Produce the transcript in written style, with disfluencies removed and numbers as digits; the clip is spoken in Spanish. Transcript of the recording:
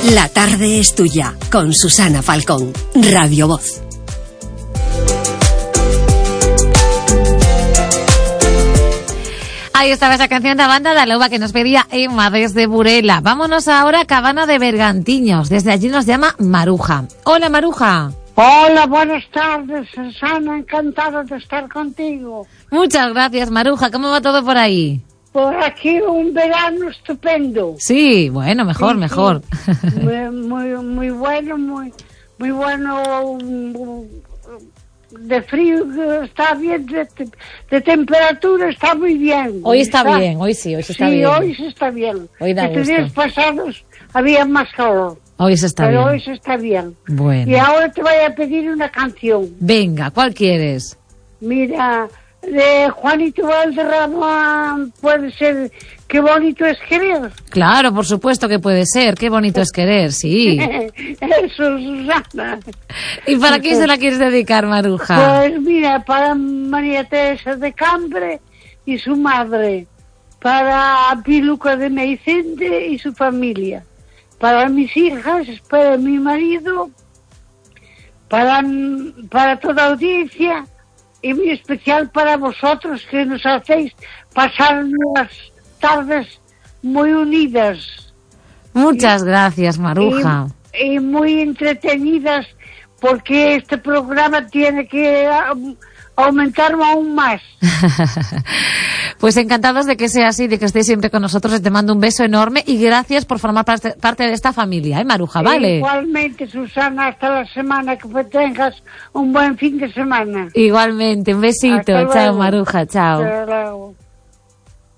La tarde es tuya, con Susana Falcón, Radio Voz. Ahí estaba esa canción de Banda de Loba que nos pedía Emma desde Burela. Vámonos ahora a Cabana de Bergantiños. Desde allí nos llama Maruja. Hola, Maruja. Hola, buenas tardes, Susana. Encantada de estar contigo. Muchas gracias, Maruja. ¿Cómo va todo por ahí? Por aquí un verano estupendo. Sí, bueno, mejor, sí, mejor. Sí. Muy bueno, muy bueno. De frío está bien, de temperatura está muy bien. Hoy está bien, hoy sí, hoy se está bien. Sí, hoy se está bien. Hoy da gusto. Estos días pasados había más calor. Hoy se está bien. Pero hoy se está bien. Bueno. Y ahora te voy a pedir una canción. Venga, ¿cuál quieres? Mira, de Juanito Valderrama, puede ser Qué bonito es querer. Claro, por supuesto que puede ser. Qué bonito es querer, sí. Eso, Susana. ¿Y para quién se la quieres dedicar, Maruja? Pues mira, para María Teresa de Cambre y su madre, para Piluca de Meicente y su familia, para mis hijas, para mi marido, para toda audiencia y muy especial para vosotros que nos hacéis pasar unas tardes muy unidas. Muchas gracias, Maruja. Y muy entretenidas, porque este programa tiene que aumentarlo aún más. Pues encantados de que sea así, de que estéis siempre con nosotros. Te mando un beso enorme y gracias por formar parte de esta familia, Maruja, ¿vale? Igualmente, Susana, hasta la semana, que tengas un buen fin de semana. Igualmente, un besito. Chao, Maruja, chao. Hasta luego.